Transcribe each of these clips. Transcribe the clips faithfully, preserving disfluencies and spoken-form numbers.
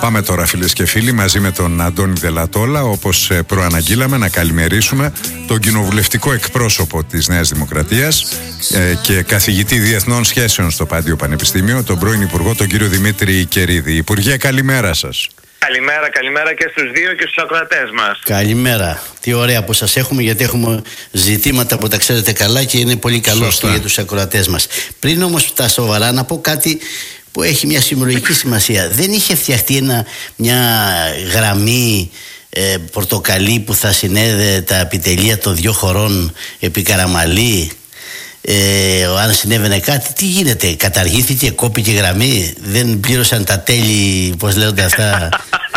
Πάμε τώρα, φίλες και φίλοι, μαζί με τον Αντώνη Δελατόλα, όπως προαναγγείλαμε, να καλημερίσουμε τον κοινοβουλευτικό εκπρόσωπο της Νέας Δημοκρατίας ε, και καθηγητή διεθνών σχέσεων στο Πάντιο Πανεπιστήμιο, τον πρώην Υπουργό, τον κύριο Δημήτρη Κερίδη. Υπουργέ, καλημέρα σας. Καλημέρα, καλημέρα και στους δύο και στους ακροατές μας. Καλημέρα. Τι ωραία που σας έχουμε, γιατί έχουμε ζητήματα που τα ξέρετε καλά και είναι πολύ καλό και για τους ακροατές μας. Πριν όμως τα σοβαρά, να πω κάτι που έχει μια συλλογική σημασία. Δεν είχε φτιαχτεί ένα, μια γραμμή ε, πορτοκαλί που θα συνέδε τα επιτελεία των δύο χωρών επί Καραμαλή? Ε, αν συνέβαινε κάτι, τι γίνεται? Καταργήθηκε, κόπηκε γραμμή? Δεν πλήρωσαν τα τέλη, πώς λέγονται αυτά?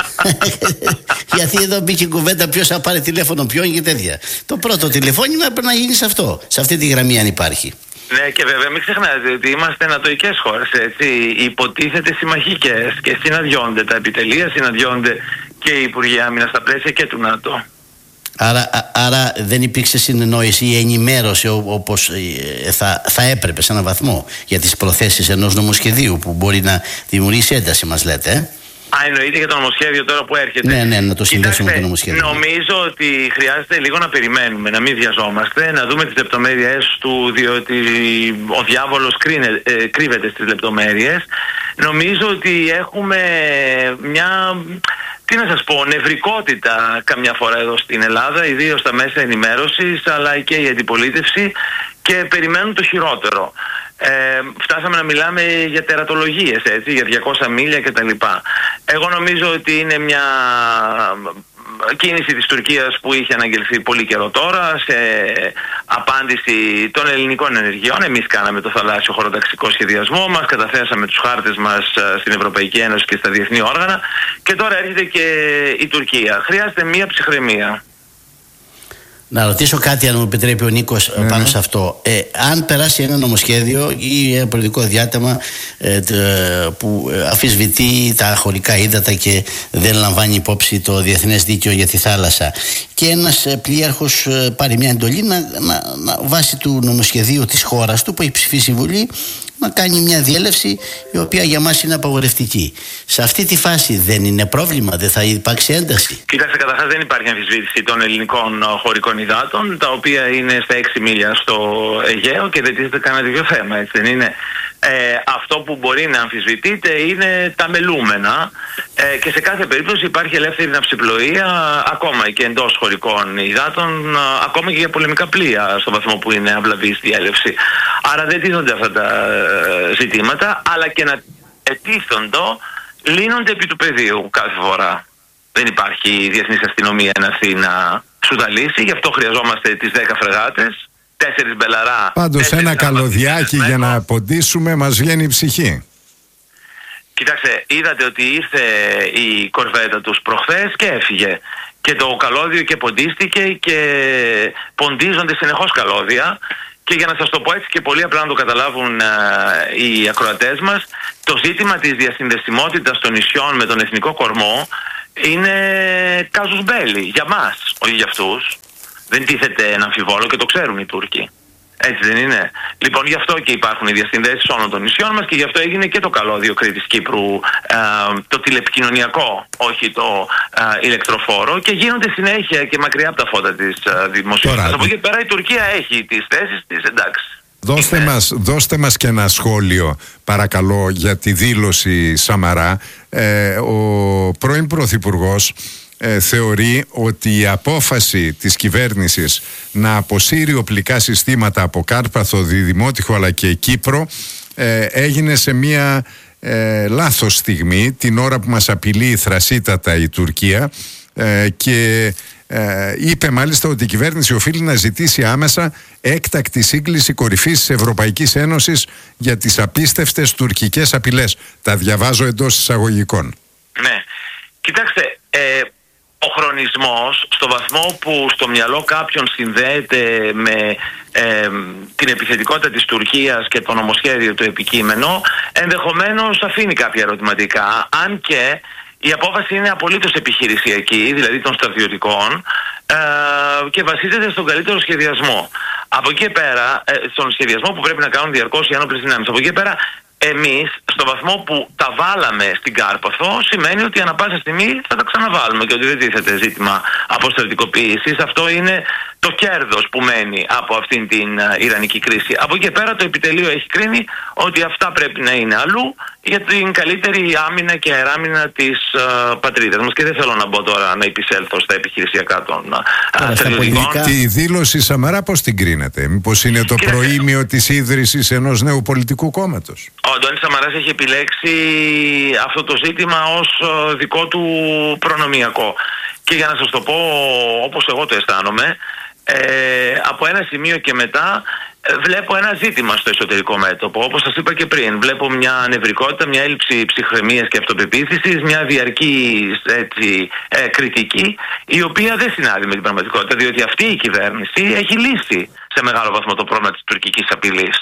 Γιατί εδώ μπήκε κουβέντα ποιος θα πάρει τηλέφωνο ποιον και τέτοια. Το πρώτο τηλεφώνημα πρέπει να γίνει σε αυτό, σε αυτή τη γραμμή, αν υπάρχει. Ναι, και βέβαια μην ξεχνάτε ότι είμαστε νατοικές χώρες, έτσι. Υποτίθεται συμμαχικές και συναντιόνται τα επιτελεία, συναντιόνται και οι Υπουργοί Άμυνας στα πλαίσια και του ΝΑΤΟ. Άρα, άρα δεν υπήρξε συνεννόηση ή ενημέρωση όπως θα, θα έπρεπε σε έναν βαθμό για τις προθέσεις ενός νομοσχεδίου που μπορεί να δημιουργήσει ένταση, μας λέτε, ε? Α, εννοείται για το νομοσχέδιο τώρα που έρχεται. Ναι, ναι, να το συνδέσουμε με το νομοσχέδιο. Νομίζω ότι χρειάζεται λίγο να περιμένουμε, να μην βιαζόμαστε, να δούμε τις λεπτομέρειες του, διότι ο διάβολος κρίνε, ε, κρύβεται στις λεπτομέρειες. Νομίζω ότι έχουμε μια, τι να σας πω, νευρικότητα καμιά φορά εδώ στην Ελλάδα, ιδίως στα μέσα ενημέρωσης, αλλά και η αντιπολίτευση, και περιμένουν το χειρότερο. Ε, φτάσαμε να μιλάμε για τερατολογίες, έτσι, για διακόσια μίλια κτλ. Εγώ νομίζω ότι είναι μια κίνηση της Τουρκίας που είχε αναγγελθεί πολύ καιρό τώρα, σε απάντηση των ελληνικών ενεργειών. Εμείς κάναμε το θαλάσσιο χωροταξικό σχεδιασμό μας, καταθέσαμε τους χάρτες μας στην Ευρωπαϊκή Ένωση και στα διεθνή όργανα, και τώρα έρχεται και η Τουρκία. Χρειάζεται μια ψυχραιμία. Να ρωτήσω κάτι, αν μου επιτρέπει ο Νίκος, mm. πάνω σε αυτό. Ε, αν περάσει ένα νομοσχέδιο ή ένα πολιτικό διάταμα ε, που αμφισβητεί τα χωρικά ύδατα και δεν λαμβάνει υπόψη το διεθνές δίκαιο για τη θάλασσα, και ένας πλοίαρχος πάρει μια εντολή να, να, να βάσει του νομοσχεδίου της χώρας του που έχει ψηφίσει η Βουλή, να κάνει μια διέλευση η οποία για μας είναι απαγορευτική. Σε αυτή τη φάση δεν είναι πρόβλημα, δεν θα υπάρξει ένταση? Κοιτάξτε, καταρχάς δεν υπάρχει αμφισβήτηση των ελληνικών χωρικών υδάτων, τα οποία είναι στα έξι μίλια στο Αιγαίο και δεν τίθεται κανένα τέτοιο θέμα, έτσι δεν είναι? Ε, αυτό που μπορεί να αμφισβητείται είναι τα μελούμενα, ε, και σε κάθε περίπτωση υπάρχει ελεύθερη ναυσιπλοεία ακόμα και εντός χωρικών υδάτων, ακόμα και για πολεμικά πλοία, στο βαθμό που είναι αυλαβής διέλευση. Άρα δεν τίθονται αυτά τα ζητήματα, αλλά και να ετίθοντο λύνονται επί του πεδίου κάθε φορά. Δεν υπάρχει διεθνής αστυνομία να έρθει να σουδαλίσει, γι' αυτό χρειαζόμαστε τις δέκα φρεγάτες, τέσσερις μπελαρά. Πάντως ένα καλωδιάκι για να ποντίσουμε μας βγαίνει η ψυχή. Κοιτάξτε, είδατε ότι ήρθε η κορβέτα τους προχθές και έφυγε. Και το καλώδιο και ποντίστηκε και ποντίζονται συνεχώς καλώδια. Και για να σας το πω έτσι και πολύ απλά να το καταλάβουν α, οι ακροατές μας, το ζήτημα της διασυνδεσιμότητας των νησιών με τον εθνικό κορμό είναι κάζους μπέλι για μας, όχι για αυτούς. Δεν τίθεται ένα αμφιβόλο και το ξέρουν οι Τούρκοι. Έτσι δεν είναι? Λοιπόν, γι' αυτό και υπάρχουν οι διασυνδέσεις όλων των νησιών μας, και γι' αυτό έγινε και το καλώδιο Κρήτης Κύπρου, α, το τηλεπικοινωνιακό, όχι το α, ηλεκτροφόρο, και γίνονται συνέχεια και μακριά από τα φώτα της δημοσιότητας. Από εκεί πέρα η Τουρκία έχει τις θέσεις της, εντάξει. Δώστε μας, δώστε μας και ένα σχόλιο, παρακαλώ, για τη δήλωση Σαμαρά. Ε, ο πρώην Πρωθυπουργός Ε, θεωρεί ότι η απόφαση της κυβέρνησης να αποσύρει οπλικά συστήματα από Κάρπαθο, Διδημότυχο αλλά και Κύπρο ε, έγινε σε μια ε, λάθος στιγμή, την ώρα που μας απειλεί θρασίτατα η Τουρκία, ε, και ε, είπε μάλιστα ότι η κυβέρνηση οφείλει να ζητήσει άμεσα έκτακτη σύγκληση κορυφής της Ευρωπαϊκής Ένωσης για τις απίστευτες τουρκικές απειλές. Τα διαβάζω εντός εισαγωγικών. Ναι, κοιτάξτε, ε, ο χρονισμός, στο βαθμό που στο μυαλό κάποιον συνδέεται με ε, την επιθετικότητα της Τουρκίας και το νομοσχέδιο το επικείμενο, ενδεχομένως αφήνει κάποια ερωτηματικά, αν και η απόφαση είναι απολύτως επιχειρησιακή, δηλαδή των στρατιωτικών, ε, και βασίζεται στον καλύτερο σχεδιασμό. Από εκεί πέρα, ε, στον σχεδιασμό που πρέπει να κάνουν διαρκώς οι ένοπλες δυνάμεις. Από εκεί πέρα, Εμείς, στο βαθμό που τα βάλαμε στην Κάρπαθο, σημαίνει ότι ανά πάσα στιγμή θα τα ξαναβάλουμε και ότι δεν τίθεται ζήτημα αποστρατικοποίησης. Αυτό είναι το κέρδος που μένει από αυτήν την Ιρανική κρίση. Από εκεί και πέρα το επιτελείο έχει κρίνει ότι αυτά πρέπει να είναι αλλού για την καλύτερη άμυνα και αεράμυνα της uh, πατρίδας μας. Και δεν θέλω να μπω τώρα να επισέλθω στα επιχειρησιακά των uh, στρατιωτικών. Τη δήλωση Σαμαρά πώς την κρίνετε? Μήπως είναι το Κοίτα, προήμιο της ίδρυσης ενός νέου πολιτικού κόμματος? Ο Αντώνης Σαμαράς έχει επιλέξει αυτό το ζήτημα ως uh, δικό του προνομιακό. Και για να σας το πω όπως εγώ το αισθάνομαι, ε, από ένα σημείο και μετά βλέπω ένα ζήτημα στο εσωτερικό μέτωπο. Όπως σας είπα και πριν, βλέπω μια νευρικότητα, μια έλλειψη ψυχραιμίας και αυτοπεποίθησης, μια διαρκή έτσι, ε, κριτική, η οποία δεν συνάδει με την πραγματικότητα, διότι αυτή η κυβέρνηση έχει λύσει σε μεγάλο βαθμό το πρόβλημα της τουρκικής απειλής.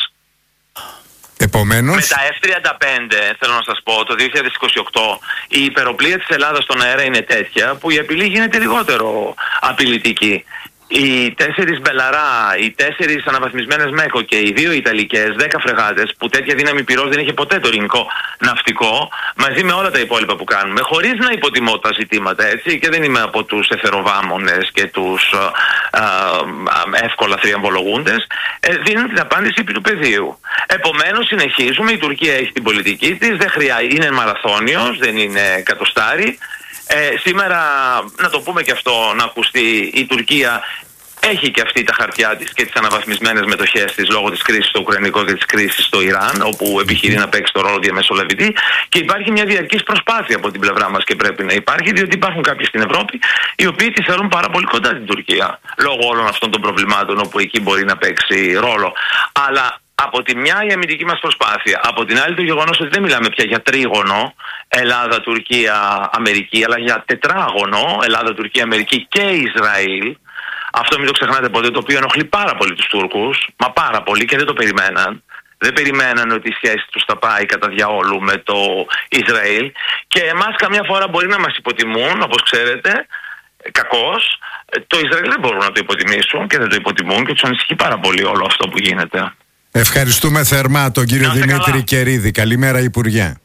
Επομένως... Με τα εφ τριάντα πέντε, θέλω να σας πω, το δύο χιλιάδες είκοσι οκτώ η υπεροπλία της Ελλάδας στον αέρα είναι τέτοια που η απειλή γίνεται λιγότερο απειλητική. Οι τέσσερις Μπελαρά, οι τέσσερις αναβαθμισμένες ΜΕΚΟ και οι δύο Ιταλικές, δέκα φρεγάτες, που τέτοια δύναμη πυρός δεν είχε ποτέ το ελληνικό ναυτικό, μαζί με όλα τα υπόλοιπα που κάνουμε, χωρίς να υποτιμώ τα ζητήματα, έτσι, και δεν είμαι από τους εθεροβάμονες και τους α, α, εύκολα θριαμβολογούντες, ε, δίνουν την απάντηση επί του πεδίου. Επομένως συνεχίζουμε, η Τουρκία έχει την πολιτική της, δεν χρειάζεται, είναι μαραθώνιος, δεν είναι κατοστάρι. Ε, σήμερα, να το πούμε και αυτό, να ακουστεί, η Τουρκία έχει και αυτή τα χαρτιά της και τις αναβαθμισμένες μετοχές της λόγω της κρίσης στο Ουκρανικό και της κρίσης στο Ιράν, όπου επιχειρεί να παίξει το ρόλο διαμεσολαβητή, και υπάρχει μια διαρκής προσπάθεια από την πλευρά μας και πρέπει να υπάρχει, διότι υπάρχουν κάποιοι στην Ευρώπη οι οποίοι τη θέλουν πάρα πολύ κοντά την Τουρκία, λόγω όλων αυτών των προβλημάτων όπου εκεί μπορεί να παίξει ρόλο. Αλλά από τη μια η αμυντική μας προσπάθεια, από την άλλη το γεγονός ότι δεν μιλάμε πια για τρίγωνο Ελλάδα, Τουρκία, Αμερική, αλλά για τετράγωνο Ελλάδα, Τουρκία, Αμερική και Ισραήλ. Αυτό μην το ξεχνάτε ποτέ, το οποίο ενοχλεί πάρα πολύ τους Τούρκους, μα πάρα πολύ, και δεν το περιμέναν. Δεν περιμέναν ότι η σχέση τους θα πάει κατά διαόλου με το Ισραήλ, και εμάς καμιά φορά μπορεί να μας υποτιμούν, όπως ξέρετε, κακώς. Το Ισραήλ δεν μπορούν να το υποτιμήσουν και δεν το υποτιμούν και τους ανησυχεί πάρα πολύ όλο αυτό που γίνεται. Ευχαριστούμε θερμά τον κύριο Δημήτρη καλά. Κερίδη. Καλημέρα, Υπουργέ.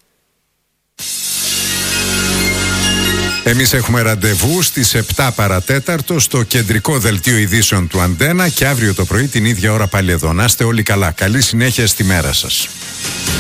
Εμείς έχουμε ραντεβού στις επτά παρατέταρτο στο κεντρικό δελτίο ειδήσεων του Αντένα, και αύριο το πρωί την ίδια ώρα πάλι εδώ. Να είστε όλοι καλά. Καλή συνέχεια στη μέρα σας.